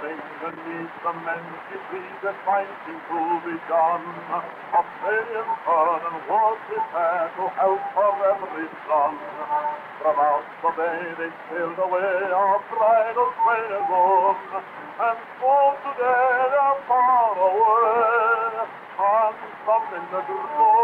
gathering beneath the mangy tree that fighting to be done. Australian fern and was prepared to help for every son. From out the bay they sailed away, our bridal train alone, and for today they're far away, and some in the